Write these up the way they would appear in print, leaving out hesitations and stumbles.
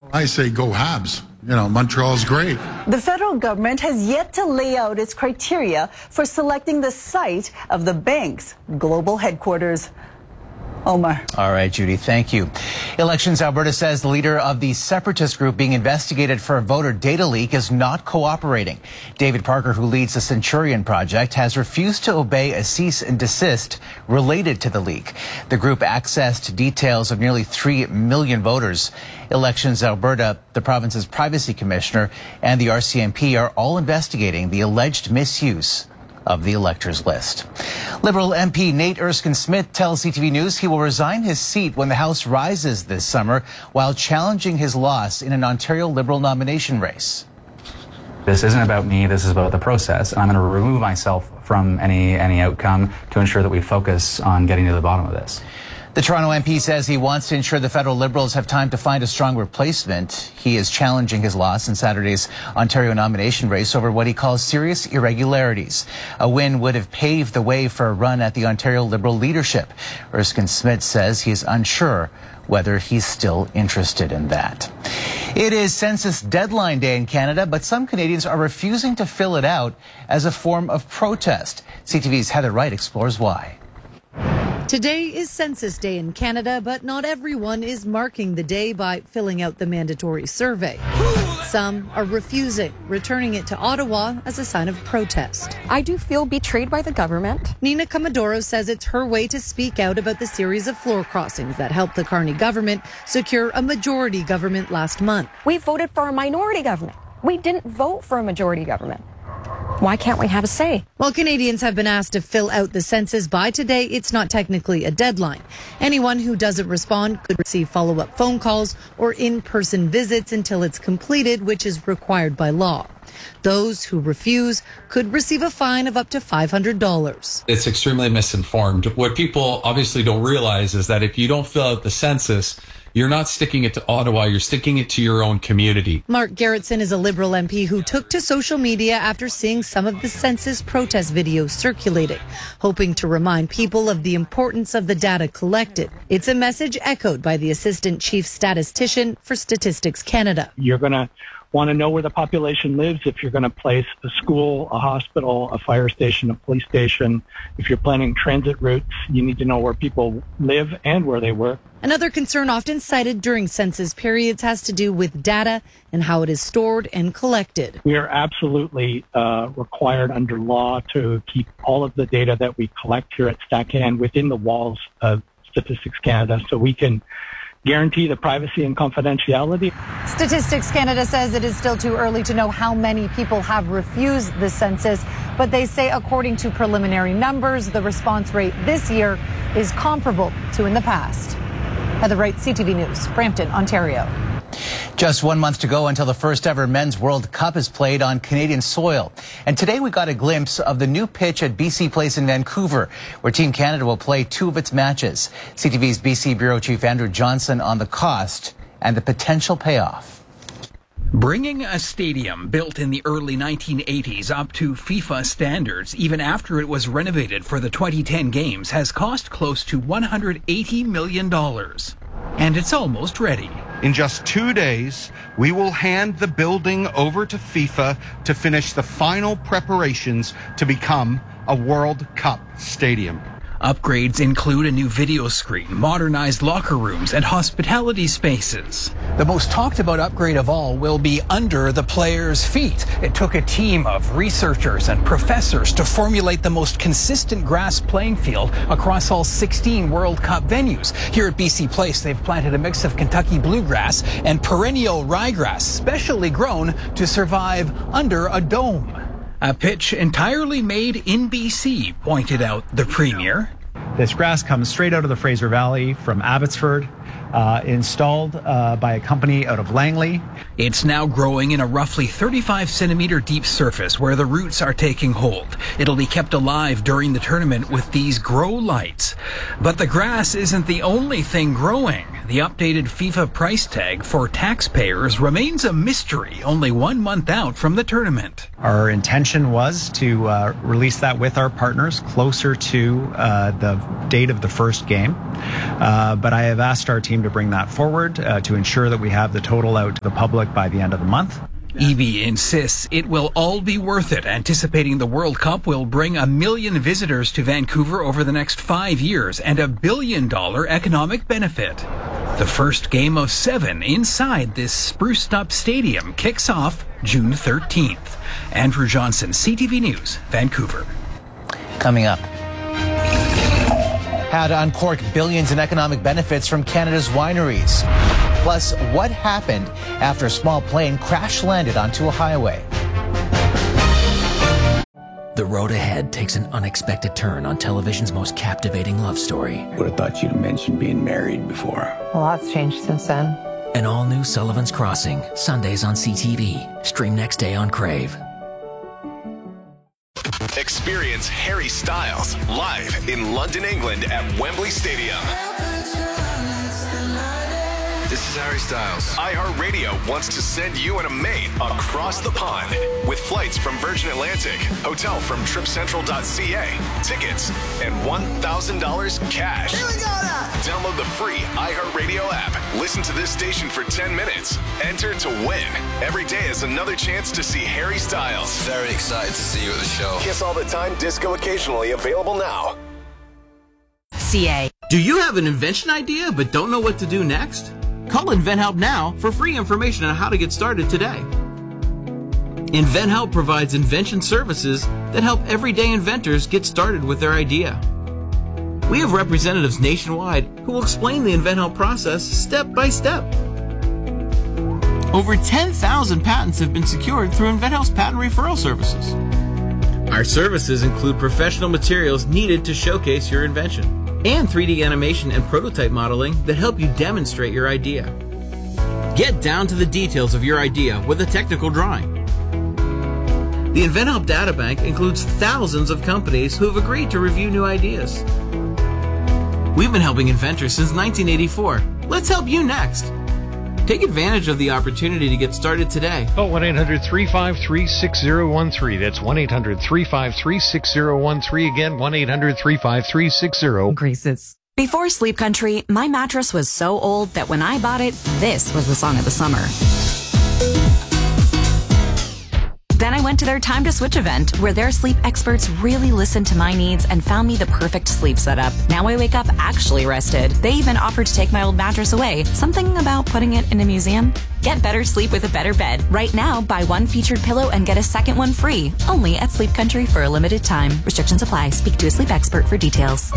I say go Habs. You know, Montreal's great. The federal government has yet to lay out its criteria for selecting the site of the bank's global headquarters. Omar. All right, Judy, thank you. Elections Alberta says the leader of the separatist group being investigated for a voter data leak is not cooperating. David Parker, who leads the Centurion Project, has refused to obey a cease and desist related to the leak. The group accessed details of nearly 3 million voters. Elections Alberta, the province's privacy commissioner, and the RCMP are all investigating the alleged misuse of the electors list. Liberal MP Nate Erskine-Smith tells CTV News he will resign his seat when the House rises this summer while challenging his loss in an Ontario Liberal nomination race. This isn't about me, this is about the process. I'm going to remove myself from any outcome to ensure that we focus on getting to the bottom of this. The Toronto MP says he wants to ensure the federal Liberals have time to find a strong replacement. He is challenging his loss in Saturday's Ontario nomination race over what he calls serious irregularities. A win would have paved the way for a run at the Ontario Liberal leadership. Erskine-Smith says he is unsure whether he's still interested in that. It is census deadline day in Canada, but some Canadians are refusing to fill it out as a form of protest. CTV's Heather Wright explores why. Today is Census Day in Canada, but not everyone is marking the day by filling out the mandatory survey. Some are refusing, returning it to Ottawa as a sign of protest. I do feel betrayed by the government. Nina Commodoro says it's her way to speak out about the series of floor crossings that helped the Carney government secure a majority government last month. We voted for a minority government. We didn't vote for a majority government. Why can't we have a say? While Canadians have been asked to fill out the census by today, it's not technically a deadline. Anyone who doesn't respond could receive follow-up phone calls or in-person visits until it's completed, which is required by law. Those who refuse could receive a fine of up to $500. It's extremely misinformed. What people obviously don't realize is that if you don't fill out the census, you're not sticking it to Ottawa, you're sticking it to your own community. Mark Garrettson is a Liberal MP who took to social media after seeing some of the census protest videos circulating, hoping to remind people of the importance of the data collected. It's a message echoed by the Assistant Chief Statistician for Statistics Canada. You're going to want to know where the population lives if you're going to place a school, a hospital, a fire station, a police station. If you're planning transit routes, you need to know where people live and where they work. Another concern often cited during census periods has to do with data and how it is stored and collected. We are absolutely required under law to keep all of the data that we collect here at StatCan within the walls of Statistics Canada so we can guarantee the privacy and confidentiality. Statistics Canada says it is still too early to know how many people have refused the census, but they say according to preliminary numbers, the response rate this year is comparable to in the past. Heather Wright, CTV News, Brampton, Ontario. Just 1 month to go until the first ever Men's World Cup is played on Canadian soil. And today we got a glimpse of the new pitch at BC Place in Vancouver, where Team Canada will play 2 of its matches. CTV's BC Bureau Chief Andrew Johnson on the cost and the potential payoff. Bringing a stadium built in the early 1980s up to FIFA standards, even after it was renovated for the 2010 games, has cost close to $180 million. And it's almost ready. In just 2 days, we will hand the building over to FIFA to finish the final preparations to become a World Cup stadium. Upgrades include a new video screen, modernized locker rooms, and hospitality spaces. The most talked about upgrade of all will be under the players' feet. It took a team of researchers and professors to formulate the most consistent grass playing field across all 16 World Cup venues. Here at BC Place, they've planted a mix of Kentucky bluegrass and perennial ryegrass, specially grown to survive under a dome. A pitch entirely made in BC, pointed out the Premier. This grass comes straight out of the Fraser Valley from Abbotsford, installed by a company out of Langley. It's now growing in a roughly 35-centimeter deep surface where the roots are taking hold. It'll be kept alive during the tournament with these grow lights. But the grass isn't the only thing growing. The updated FIFA price tag for taxpayers remains a mystery, only 1 month out from the tournament. Our intention was to release that with our partners closer to the date of the first game. But I have asked our team team to bring that forward to ensure that we have the total out to the public by the end of the month. EB insists it will all be worth it, anticipating the World Cup will bring 1 million visitors to Vancouver over the next 5 years and $1 billion economic benefit. The first game of 7 inside this spruced-up stadium kicks off June 13th. Andrew Johnson, CTV News, Vancouver. Coming up, how to uncork billions in economic benefits from Canada's wineries. Plus, what happened after a small plane crash-landed onto a highway? The road ahead takes an unexpected turn on television's most captivating love story. Would have thought you'd mentioned being married before. A lot's changed since then. An all-new Sullivan's Crossing, Sundays on CTV. Stream next day on Crave. Experience Harry Styles live in London, England at Wembley Stadium. This is Harry Styles. iHeartRadio wants to send you and a mate across the pond with flights from Virgin Atlantic, hotel from tripcentral.ca, tickets, and $1,000 cash. Here we go now. Download the free iHeartRadio app. Listen to this station for 10 minutes. Enter to win. Every day is another chance to see Harry Styles. Very excited to see you at the show. Kiss all the time, disco occasionally, available now. CA. Do you have an invention idea but don't know what to do next? Call InventHelp now for free information on how to get started today. InventHelp provides invention services that help everyday inventors get started with their idea. We have representatives nationwide who will explain the InventHelp process step by step. Over 10,000 patents have been secured through InventHelp's patent referral services. Our services include professional materials needed to showcase your invention, and 3D animation and prototype modeling that help you demonstrate your idea. Get down to the details of your idea with a technical drawing. The InventHelp Databank includes thousands of companies who have agreed to review new ideas. We've been helping inventors since 1984. Let's help you next. Take advantage of the opportunity to get started today. Call 1-800-353-6013. That's 1-800-353-6013. Again, 1-800-353-6013. Increases. Before Sleep Country, my mattress was so old that when I bought it, this was the song of the summer. Then I went to their Time to Switch event, where their sleep experts really listened to my needs and found me the perfect sleep setup. Now I wake up actually rested. They even offered to take my old mattress away. Something about putting it in a museum? Get better sleep with a better bed. Right now, buy one featured pillow and get a second one free. Only at Sleep Country for a limited time. Restrictions apply. Speak to a sleep expert for details.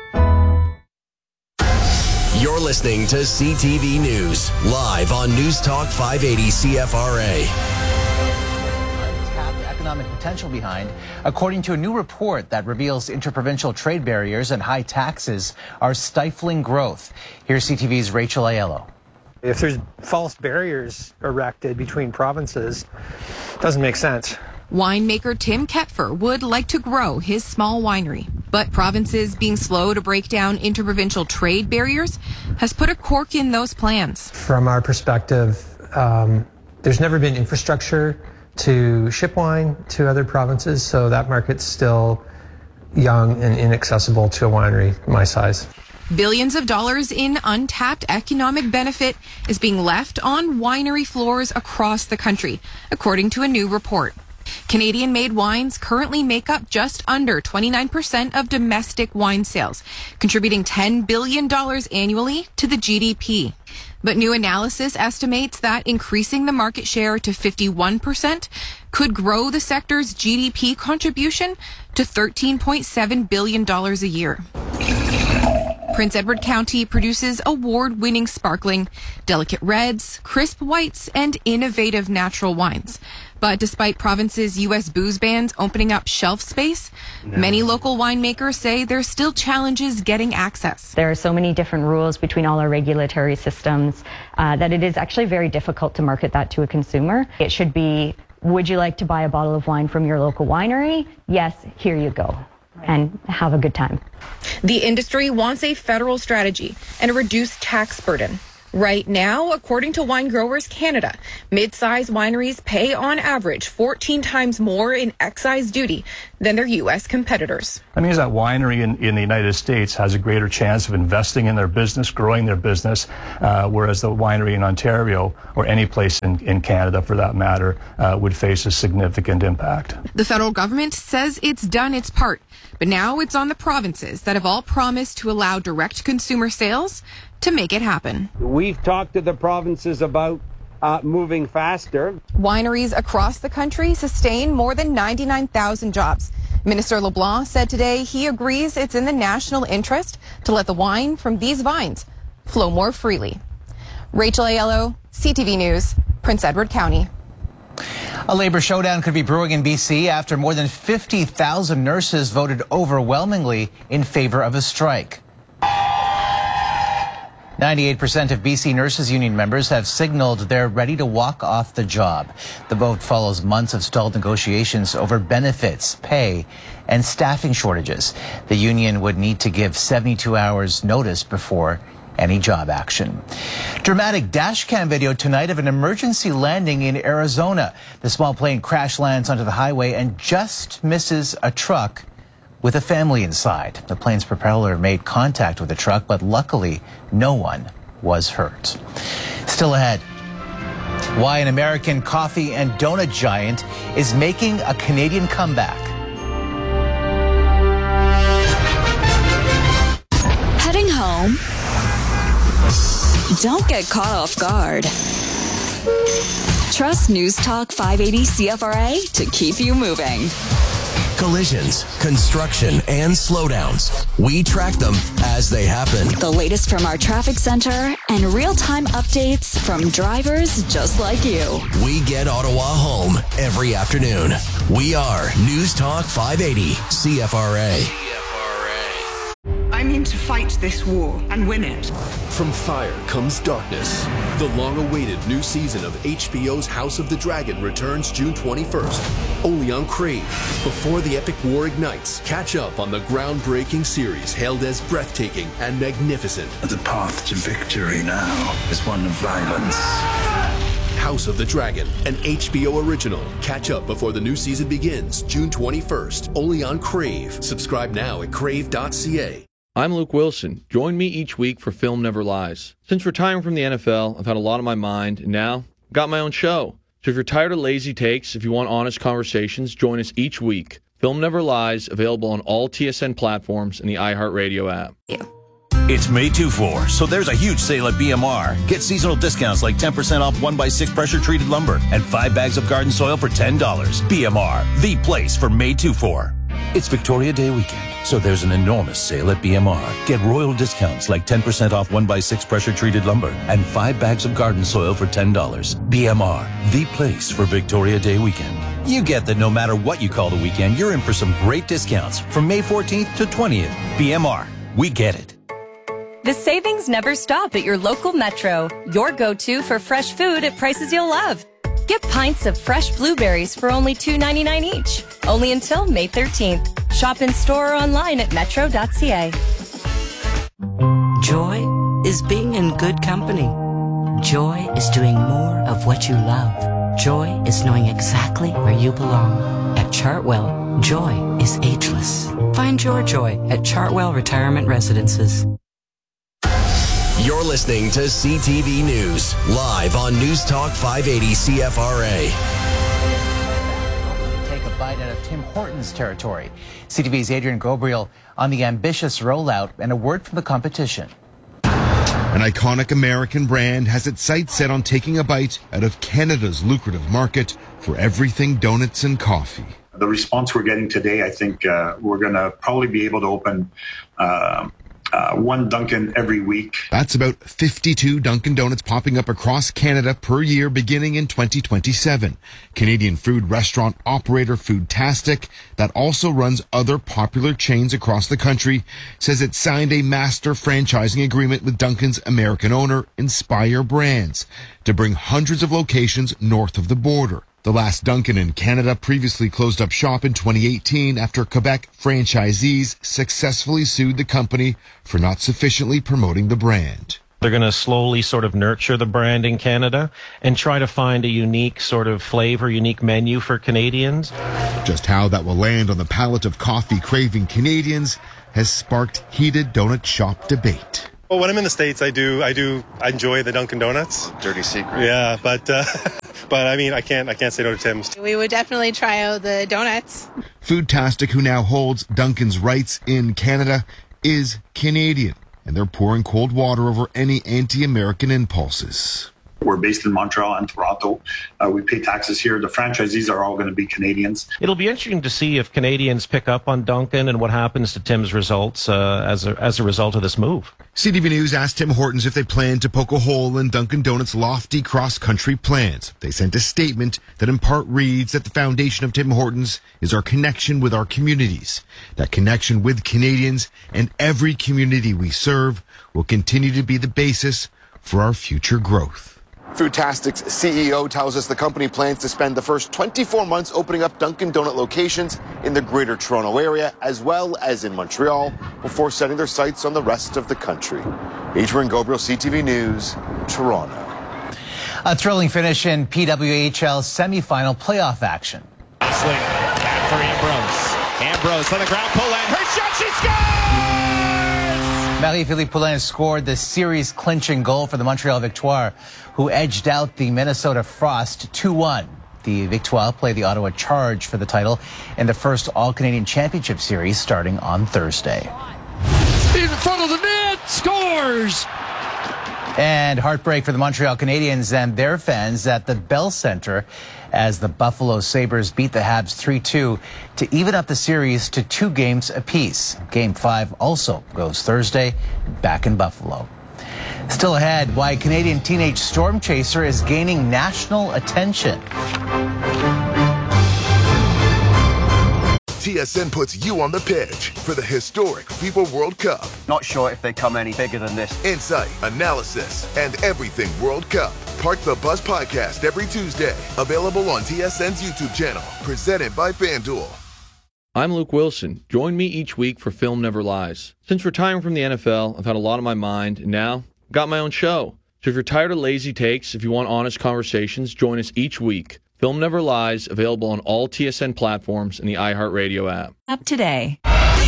You're listening to CTV News, live on News Talk 580 CFRA. Economic potential behind, according to a new report that reveals interprovincial trade barriers and high taxes are stifling growth. Here's CTV's Rachel Aiello. If there's false barriers erected between provinces, it doesn't make sense. Winemaker Tim Ketfer would like to grow his small winery, but provinces being slow to break down interprovincial trade barriers has put a cork in those plans. From our perspective, there's never been infrastructure to ship wine to other provinces, so that market's still young and inaccessible to a winery my size. Billions of dollars in untapped economic benefit is being left on winery floors across the country, according to a new report. Canadian-made wines currently make up just under 29% of domestic wine sales, contributing $10 billion annually to the GDP. But new analysis estimates that increasing the market share to 51% could grow the sector's GDP contribution to $13.7 billion a year. Prince Edward County produces award-winning sparkling, delicate reds, crisp whites, and innovative natural wines. But despite provinces' U.S. booze bans opening up shelf space, many local winemakers say there's still challenges getting access. There are so many different rules between all our regulatory systems that it is actually very difficult to market that to a consumer. It should be, would you like to buy a bottle of wine from your local winery? Yes, here you go. And have a good time. The industry wants a federal strategy and a reduced tax burden. Right now, according to Wine Growers Canada, mid-size wineries pay on average 14 times more in excise duty than their U.S. competitors. That means that winery in the United States has a greater chance of investing in their business, growing their business, whereas the winery in Ontario, or any place in Canada for that matter, would face a significant impact. The federal government says it's done its part, but now it's on the provinces that have all promised to allow direct consumer sales to make it happen. We've talked to the provinces about moving faster. Wineries across the country sustain more than 99,000 jobs. Minister LeBlanc said today he agrees it's in the national interest to let the wine from these vines flow more freely. Rachel Aiello, CTV News, Prince Edward County. A labor showdown could be brewing in BC after more than 50,000 nurses voted overwhelmingly in favor of a strike. 98% of BC Nurses Union members have signaled they're ready to walk off the job. The vote follows months of stalled negotiations over benefits, pay, and staffing shortages. The union would need to give 72 hours notice before any job action. Dramatic dashcam video tonight of an emergency landing in Arizona. The small plane crash lands onto the highway and just misses a truck with a family inside. The plane's propeller made contact with the truck, but luckily no one was hurt. Still ahead, why an American coffee and donut giant is making a Canadian comeback. Heading home? Don't get caught off guard. Trust News Talk 580 CFRA to keep you moving. Collisions, construction, and slowdowns. We track them as they happen. The latest from our traffic center and real-time updates from drivers just like you. We get Ottawa home every afternoon. We are News Talk 580 CFRA. I mean to fight this war and win it. From fire comes darkness. The long-awaited new season of HBO's House of the Dragon returns June 21st, only on Crave. Before the epic war ignites, catch up on the groundbreaking series hailed as breathtaking and magnificent. The path to victory now is one of violence. House of the Dragon, an HBO original. Catch up before the new season begins, June 21st, only on Crave. Subscribe now at crave.ca. I'm Luke Wilson. Join me each week for Film Never Lies. Since retiring from the NFL, I've had a lot on my mind, and now I've got my own show. So if you're tired of lazy takes, if you want honest conversations, join us each week. Film Never Lies, available on all TSN platforms and the iHeartRadio app. It's May 2-4, so there's a huge sale at BMR. Get seasonal discounts like 10% off 1x6 pressure-treated lumber and 5 bags of garden soil for $10. BMR, the place for May 2-4. It's Victoria Day weekend, so there's an enormous sale at BMR. Get royal discounts like 10% off 1x6 pressure-treated lumber and 5 bags of garden soil for $10. BMR, the place for Victoria Day weekend. You get that no matter what you call the weekend, you're in for some great discounts from May 14th to 20th. BMR, we get it. The savings never stop at your local Metro, your go-to for fresh food at prices you'll love. Get pints of fresh blueberries for only $2.99 each, only until May 13th. Shop in store or online at metro.ca. Joy is being in good company. Joy is doing more of what you love. Joy is knowing exactly where you belong. At Chartwell, joy is ageless. Find your joy at Chartwell Retirement Residences. You're listening to CTV News, live on News Talk 580 CFRA. Take a bite out of Tim Hortons territory. CTV's Adrian Gabriel on the ambitious rollout and a word from the competition. An iconic American brand has its sights set on taking a bite out of Canada's lucrative market for everything donuts and coffee. The response we're getting today, I think we're going to probably be able to open one Dunkin' every week. That's about 52 Dunkin' Donuts popping up across Canada per year beginning in 2027. Canadian food restaurant operator Foodtastic, that also runs other popular chains across the country, says it signed a master franchising agreement with Dunkin's American owner, Inspire Brands, to bring hundreds of locations north of the border. The last Dunkin' in Canada previously closed up shop in 2018 after Quebec franchisees successfully sued the company for not sufficiently promoting the brand. They're going to slowly sort of nurture the brand in Canada and try to find a unique sort of flavor, unique menu for Canadians. Just how that will land on the palate of coffee-craving Canadians has sparked heated donut shop debate. Well, when I'm in the States, I enjoy the Dunkin' Donuts. Dirty secret. Yeah, but I mean, I can't say no to Tim's. We would definitely try out the donuts. Foodtastic, who now holds Dunkin's rights in Canada, is Canadian, and they're pouring cold water over any anti-American impulses. We're based in Montreal and Toronto. We pay taxes here. The franchisees are all going to be Canadians. It'll be interesting to see if Canadians pick up on Dunkin' and what happens to Tim's results as a result of this move. CTV News asked Tim Hortons if they plan to poke a hole in Dunkin' Donuts' lofty cross-country plans. They sent a statement that in part reads that the foundation of Tim Hortons is our connection with our communities. That connection with Canadians and every community we serve will continue to be the basis for our future growth. Foodtastic's CEO tells us the company plans to spend the first 24 months opening up Dunkin' Donut locations in the Greater Toronto Area as well as in Montreal before setting their sights on the rest of the country. Adrian Gabriel, CTV News, Toronto. A thrilling finish in PWHL semifinal playoff action. Swing back for Ambrose. Ambrose on the ground, Poulin. Her shot, she scores! Marie-Philippe Poulin scored the series-clinching goal for the Montreal Victoire, who edged out the Minnesota Frost 2-1. The Victoire play the Ottawa Charge for the title in the first All-Canadian Championship Series starting on Thursday. In front of the net, scores! And heartbreak for the Montreal Canadiens and their fans at the Bell Centre as the Buffalo Sabres beat the Habs 3-2 to even up the series to 2 games apiece. Game 5 also goes Thursday back in Buffalo. Still ahead, why Canadian teenage storm chaser is gaining national attention. TSN puts you on the pitch for the historic FIFA World Cup. Not sure if they come any bigger than this. Insight, analysis, and everything World Cup. Park the Bus podcast every Tuesday. Available on TSN's YouTube channel. Presented by FanDuel. I'm Luke Wilson. Join me each week for Film Never Lies. Since retiring from the NFL, I've had a lot on my mind, and now I've got my own show. So if you're tired of lazy takes, if you want honest conversations, join us each week. Film Never Lies, available on all TSN platforms and the iHeartRadio app. Up today.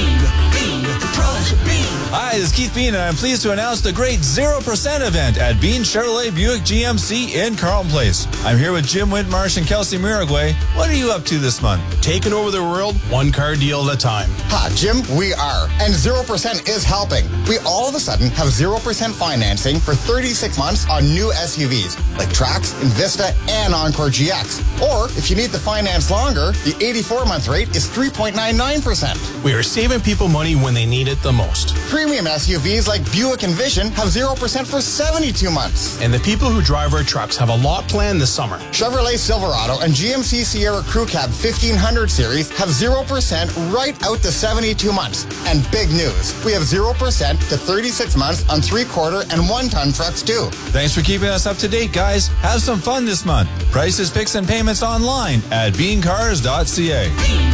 Hi, this is Keith Bean, and I'm pleased to announce the great 0% event at Bean Chevrolet Buick GMC in Carlton Place. I'm here with Jim Whitmarsh and Kelsey Miragway. What are you up to this month? Taking over the world, one car deal at a time. Ha, Jim, we are. And 0% is helping. We all of a sudden have 0% financing for 36 months on new SUVs like Trax, Invista, and Encore GX. Or if you need the finance longer, the 84-month rate is 3.99%. We are saving people money when they need it the most. Premium SUVs like Buick Envision have 0% for 72 months. And the people who drive our trucks have a lot planned this summer. Chevrolet Silverado and GMC Sierra Crew Cab 1500 series have 0% right out to 72 months. And big news, we have 0% to 36 months on 3/4 and 1-ton trucks too. Thanks for keeping us up to date, guys. Have some fun this month. Prices, picks, and payments online at beancars.ca.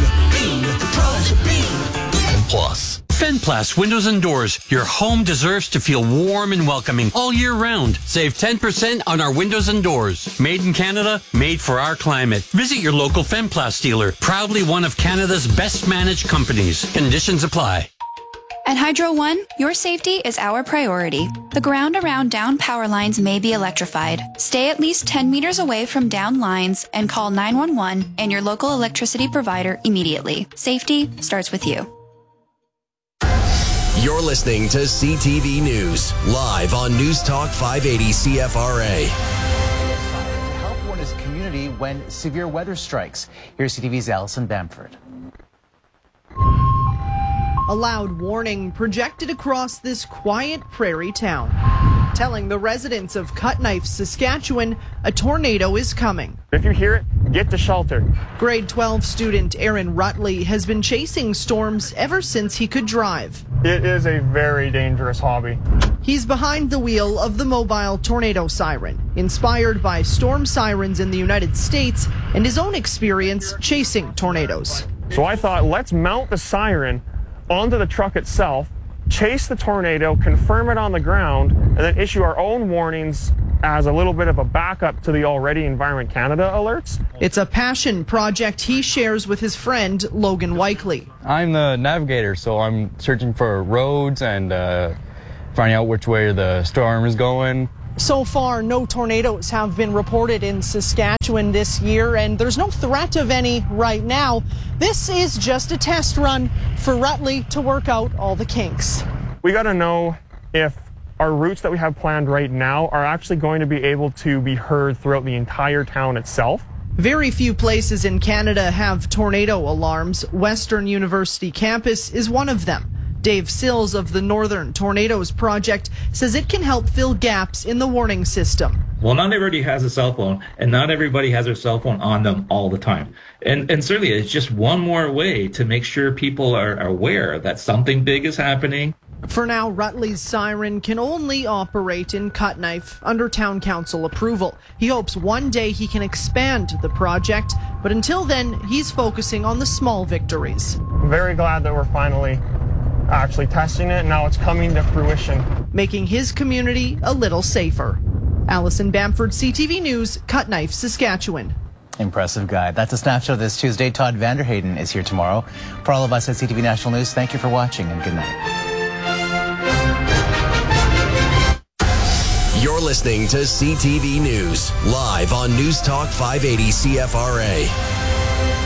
Plus. Fenplast Windows and Doors. Your home deserves to feel warm and welcoming all year round. Save 10% on our windows and doors. Made in Canada, made for our climate. Visit your local Fenplast dealer. Proudly one of Canada's best managed companies. Conditions apply. At Hydro One, your safety is our priority. The ground around down power lines may be electrified. Stay at least 10 meters away from down lines and call 911 and your local electricity provider immediately. Safety starts with you. You're listening to CTV News, live on News Talk 580 CFRA. To help warn his community when severe weather strikes. Here's CTV's Allison Bamford. A loud warning projected across this quiet prairie town, telling the residents of Cutknife, Saskatchewan, a tornado is coming. If you hear it, get to shelter. Grade 12 student Aaron Rutley has been chasing storms ever since he could drive. It is a very dangerous hobby. He's behind the wheel of the mobile tornado siren, inspired by storm sirens in the United States and his own experience chasing tornadoes. So I thought, let's mount the siren onto the truck itself, chase the tornado, confirm it on the ground, and then issue our own warnings as a little bit of a backup to the already Environment Canada alerts. It's a passion project he shares with his friend Logan Weikley. I'm the navigator, so I'm searching for roads and finding out which way the storm is going. So far, no tornadoes have been reported in Saskatchewan this year, and there's no threat of any right now. This is just a test run for Rutley to work out all the kinks. We got to know if our routes that we have planned right now are actually going to be able to be heard throughout the entire town itself. Very few places in Canada have tornado alarms. Western University campus is one of them. Dave Sills of the Northern Tornadoes Project says it can help fill gaps in the warning system. Well, not everybody has a cell phone, and not everybody has their cell phone on them all the time. And certainly it's just one more way to make sure people are aware that something big is happening. For now, Rutley's siren can only operate in Cutknife under town council approval. He hopes one day he can expand the project, but until then, he's focusing on the small victories. I'm very glad that we're finally actually testing it. Now it's coming to fruition, making his community a little safer. Allison Bamford, CTV News, Cutknife, Saskatchewan. Impressive guy. That's a snapshot of this Tuesday. Todd Vanderhayden is here tomorrow. For all of us at CTV National News, thank you for watching and good night. You're listening to CTV News, live on News Talk 580 CFRA.